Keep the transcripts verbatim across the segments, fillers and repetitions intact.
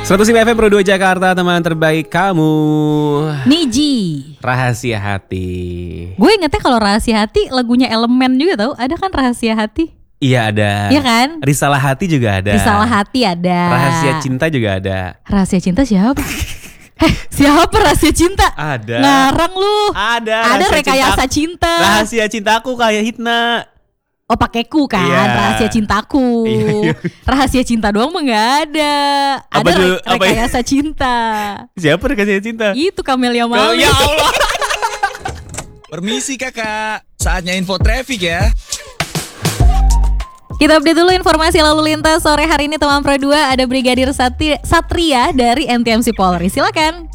seratus lima F M Pro dua Jakarta, teman terbaik kamu. Niji. Rahasia hati. Gue ingetnya kalau rahasia hati lagunya Elemen juga tau. Ada kan rahasia hati? Iya ada. Iya kan? Risalah hati juga ada. Risalah hati ada. Rahasia cinta juga ada. Rahasia cinta siapa? Heh, siapa rahasia cinta? Ada. Ngarang lu. Ada. Ada rahasia rekayasa cinta. cinta. Rahasia cintaku kayak Hitna. Oh pakai ku kan, Iya. rahasia cintaku. Iya, iya. Rahasia cinta doang mah nggak ada. Apa Ada tuh? re- Apa ya? rekayasa cinta. Siapa rahasia cinta? Itu Camelia Oh, Malik. ya Allah. Permisi kakak, saatnya info traffic ya. Kita update dulu informasi lalu lintas sore hari ini teman Pro dua. Ada Brigadir Sati- Satria dari N T M C Polri. Silakan.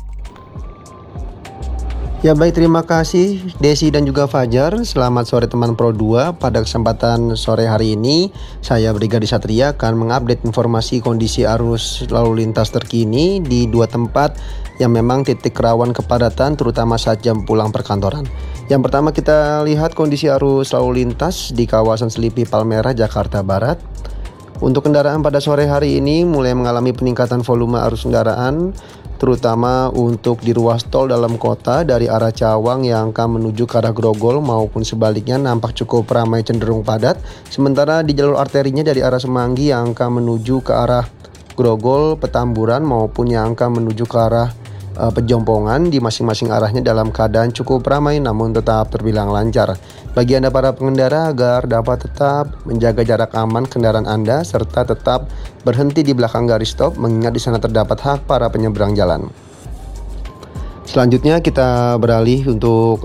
Ya baik, terima kasih Desi dan juga Fajar. Selamat sore teman Pro dua. Pada kesempatan sore hari ini saya Brigadir Satria akan mengupdate informasi kondisi arus lalu lintas terkini di dua tempat yang memang titik rawan kepadatan terutama saat jam pulang perkantoran. Yang pertama kita lihat kondisi arus lalu lintas di kawasan Selipi Palmerah Jakarta Barat. Untuk kendaraan pada sore hari ini mulai mengalami peningkatan volume arus kendaraan terutama untuk di ruas tol dalam kota dari arah Cawang yang akan menuju ke arah Grogol maupun sebaliknya nampak cukup ramai cenderung padat. Sementara di jalur arterinya dari arah Semanggi yang akan menuju ke arah Grogol, Petamburan maupun yang akan menuju ke arah uh, Pejompongan di masing-masing arahnya dalam keadaan cukup ramai namun tetap terbilang lancar. Bagi Anda para pengendara agar dapat tetap menjaga jarak aman kendaraan Anda serta tetap berhenti di belakang garis stop mengingat di sana terdapat hak para penyeberang jalan. Selanjutnya kita beralih untuk